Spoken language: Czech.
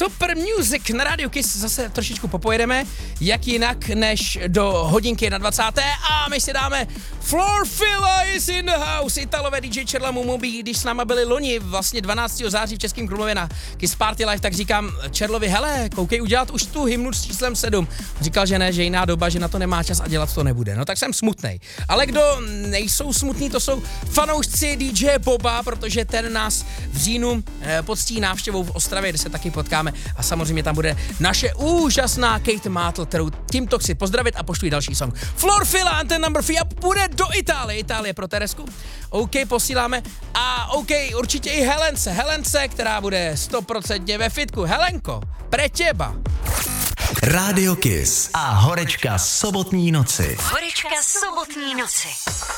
Super Music na Radio Kiss zase trošičku popojedeme, jak jinak než do hodinky na 20. A my si dáme Floor Filla is in the house. Italové DJ Čerla Mumobí, když s náma byli loni, vlastně 12. září v Českém Krumlově na Kiss Party Live, tak říkám Čerlovi, hele, koukej udělat už tu hymnu s číslem 7. Říkal, že ne, že jiná doba, že na to nemá čas a dělat to nebude. No tak jsem smutnej. Ale kdo nejsou smutní, to jsou fanoušci DJ Boba, protože ten nás v říjnu poctí návštěvou v Ostravě, kde se taky potkáme a samozřejmě tam bude naše úžasná Kate Mátl, kterou tímto chci pozdravit a pošlu jí další song. Floor Filla and the number 3 a bude do Itálie pro Teresku. OK, posíláme a OK, určitě i Helence, která bude 100% ve fitku. Helenko, pre těba. Radio Kiss a horečka sobotní noci. Horečka sobotní noci.